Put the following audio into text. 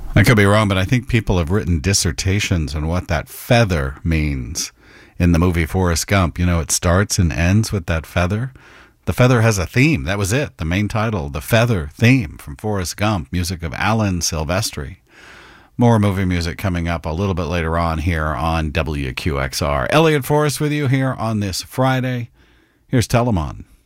I could be wrong, but I think people have written dissertations on what that feather means in the movie Forrest Gump. You know, it starts and ends with that feather. The feather has a theme. That was it. The main title, the feather theme from Forrest Gump, music of Alan Silvestri. More movie music coming up a little bit later on here on WQXR. Elliot Forrest with you here on this Friday. Here's Telemon.